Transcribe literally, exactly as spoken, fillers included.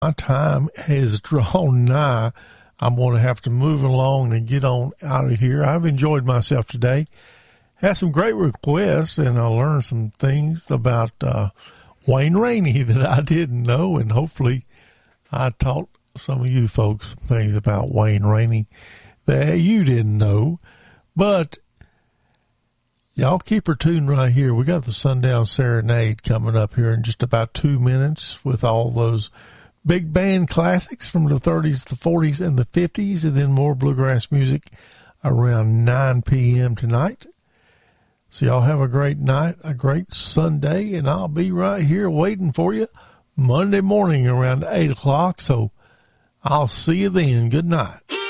My time has drawn nigh. I'm going to have to move along and get on out of here. I've enjoyed myself today. Had some great requests, and I learned some things about uh, Wayne Rainey that I didn't know, and hopefully I taught some of you folks some things about Wayne Rainey that you didn't know. But y'all keep her tuned right here. We got the Sundown Serenade coming up here in just about two minutes with all those big band classics from the thirties, the forties, and the fifties, and then more bluegrass music around nine p.m. tonight. So y'all have a great night, a great Sunday, and I'll be right here waiting for you Monday morning around eight o'clock. So I'll see you then. Good night.